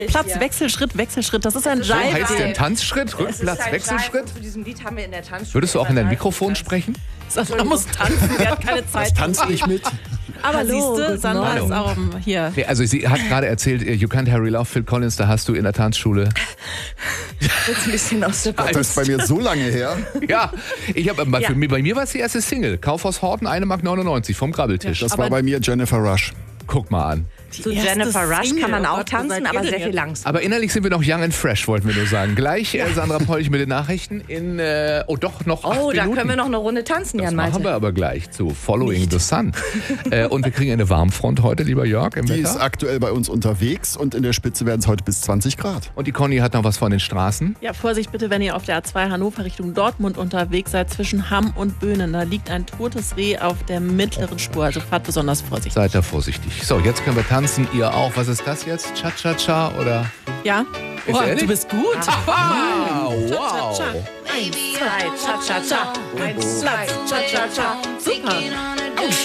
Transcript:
Platz, Wechselschritt, Wechselschritt. Das ist ein So heißt Jive. der Tanzschritt, Rückplatz, Wechselschritt. Zu diesem Lied haben wir in der Tanzschule. Würdest du auch in dein Mikrofon sprechen? Sandra muss tanzen, sie hat keine Zeit. Tanzt nicht mit. Aber Hallo, siehst du, Sandra Morgen. ist auch hier. Nee, also sie hat gerade erzählt, You Can't Harry Love, Phil Collins, da hast du in der Tanzschule. Jetzt ein bisschen aus der Das ist bei mir so lange her. Ja, bei mir war es die erste Single. Kaufhaus Horten, 1,99 Mark vom Grabbeltisch. Das war bei mir Jennifer Rush. Guck mal an. Zu Jennifer Rush kann man auch tanzen, aber sehr viel langsamer. Aber innerlich sind wir noch young and fresh, wollten wir nur sagen. Gleich Sandra Polch mit den Nachrichten in, noch 8 Minuten. Da können wir noch eine Runde tanzen, Das Jan machen Malte. wir aber gleich zu Following the Sun. Und wir kriegen eine Warmfront heute, lieber Jörg, im Die ist Wetter. aktuell bei uns unterwegs und in der Spitze werden es heute bis 20 Grad. Und die Conny hat noch was von den Straßen. Ja, Vorsicht bitte, wenn ihr auf der A2 Hannover Richtung Dortmund unterwegs seid, zwischen Hamm und Böhnen. Da liegt ein totes Reh auf der mittleren Spur. Also fahrt besonders vorsichtig. Seid da vorsichtig. So, jetzt können wir tanzen. Ihr auch. Was ist das jetzt? Cha-cha-cha oder? Ja? Ist Oh, ehrlich? du bist gut. Ah, wow. Cha-cha-cha. 1, 2, cha-cha-cha. 1, 2, cha-cha-cha. Super.